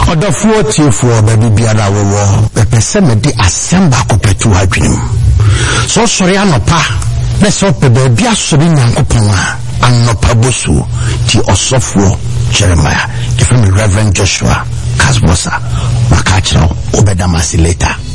Odafuo tiefo baby biara wo pese me di asemba kopetu adwenem. So sori anopa na so pe baby asori nyankopon a anopa bosu ti osofo Jeremiah. Give me Reverend Joshua Kasbosa. Makachiro obedamasi later.